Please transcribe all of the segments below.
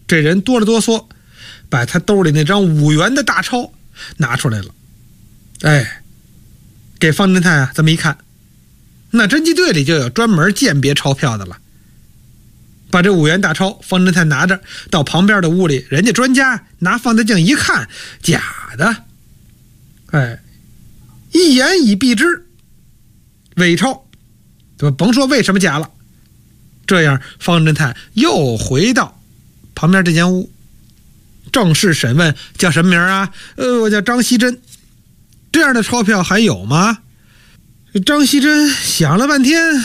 这人哆里哆嗦，把他兜里那张5元的大钞拿出来了。给方侦探这么一看，那侦缉队里就有专门鉴别钞票的了。把这5元大钞方侦探拿着到旁边的屋里，人家专家拿放大镜一看，假的，一言以蔽之，伪钞，甭说为什么假了。这样方侦探又回到旁边这间屋，正式审问。叫什么名啊？我叫张锡珍。这样的钞票还有吗？张锡珍想了半天，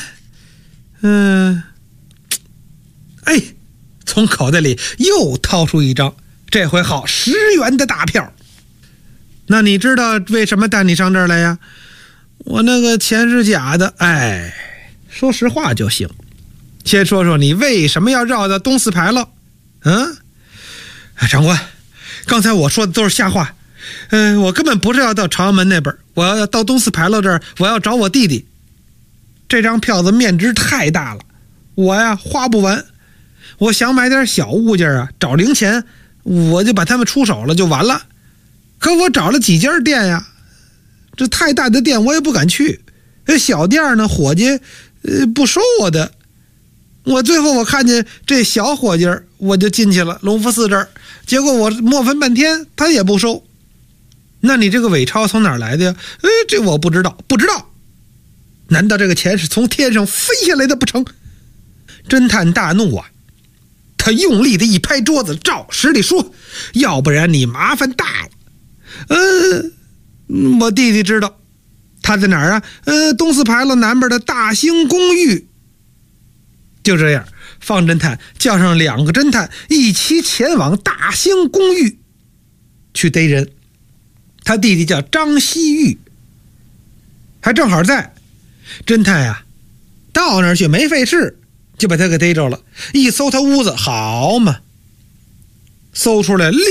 从口袋里又掏出一张，这回好10元的大票。那你知道为什么带你上这儿来呀？我那个钱是假的。说实话就行。先说说你为什么要绕到东四牌楼？长官，刚才我说的都是瞎话。我根本不是要到朝阳门那边，我要到东四牌楼这儿，我要找我弟弟。这张票子面值太大了，我花不完。我想买点小物件找零钱，我就把他们出手了就完了。可我找了几家店这太大的店我也不敢去，小店呢伙计不收我的。最后我看见这小伙计我就进去了，隆福寺这儿，结果我磨翻半天他也不收。那你这个伪钞从哪儿来的呀？这我不知道。难道这个钱是从天上飞下来的不成？侦探大怒他用力的一拍桌子，照实地说，要不然你麻烦大了。我弟弟知道，他在哪儿啊？东四牌楼南边的大兴公寓。就这样，方侦探叫上2个侦探一起前往大兴公寓去逮人。他弟弟叫张锡玉，还正好在。侦探到那儿去没费事，就把他给逮着了。一搜他屋子，好嘛，搜出来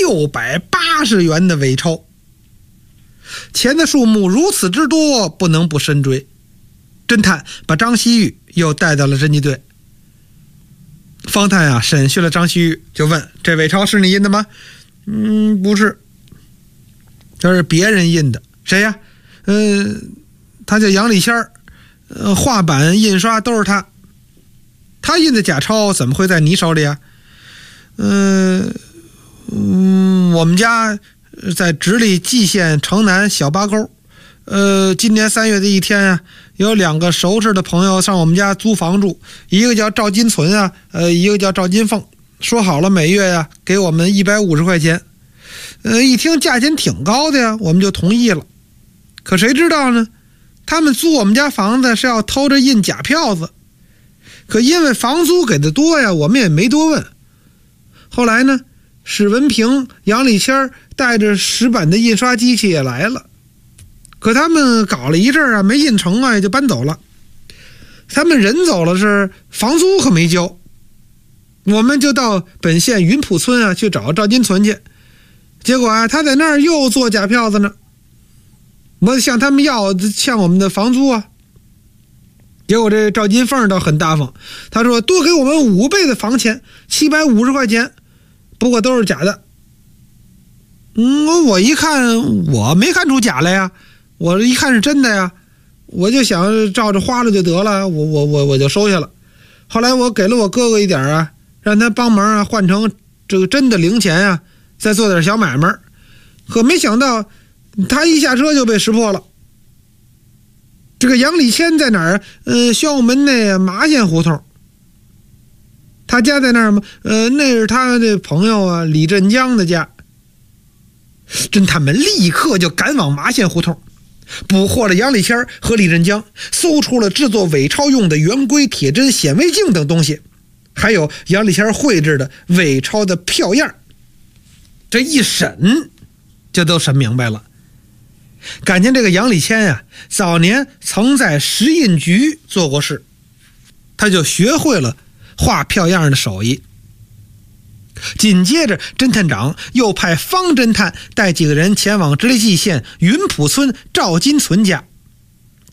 680元的伪钞。钱的数目如此之多，不能不深追。侦探把张锡玉又带到了侦缉队。方探审讯了张锡玉，就问：这伪钞是你印的吗？不是，这是别人印的。谁呀？他叫杨礼仙儿，画板印刷都是他。他印的假钞怎么会在你手里啊？我们家在直隶蓟县城南小八沟。今年3月的一天有2个熟识的朋友上我们家租房住，一个叫赵金存一个叫赵金凤，说好了每月给我们150块钱。一听价钱挺高的我们就同意了。可谁知道呢，他们租我们家房子是要偷着印假票子。可因为房租给的多我们也没多问。后来呢，史文平、杨礼谦带着10版的印刷机器也来了。可他们搞了一阵没印成也就搬走了。他们人走了，是房租可没交。我们就到本县云浦村去找赵金存去。结果他在那儿又做假票子呢。我向他们要欠我们的房租结果这赵金凤倒很大方，他说多给我们5倍的房钱，750块钱，不过都是假的。我一看我没看出假来呀，我一看是真的呀，我就想照着花了就得了，我就收下了。后来我给了我哥哥一点让他帮忙换成这个真的零钱再做点小买卖。可没想到他一下车就被识破了。这个杨礼谦在哪儿？宣武门那麻县胡同。他家在那儿吗？那是他的朋友李振江的家。侦探们立刻就赶往麻县胡同，捕获了杨礼谦和李振江，搜出了制作伪钞用的圆规、铁针、显微镜等东西，还有杨礼谦绘制的伪钞的票样。这一审就都审明白了。感情这个杨礼谦早年曾在石印局做过事，他就学会了画票样的手艺。紧接着侦探长又派方侦探带几个人前往直隶蓟县云浦村赵金存家。